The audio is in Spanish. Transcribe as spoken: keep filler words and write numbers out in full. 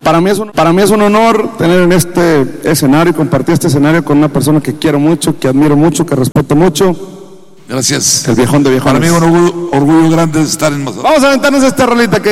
Para mí, es un, para mí es un honor tener en este escenario y compartir este escenario con una persona que quiero mucho, que admiro mucho, que respeto mucho. Gracias. El viejón de viejones. Para mí un orgullo, orgullo grande estar en Mazatlán. Vamos a aventarnos esta rolita que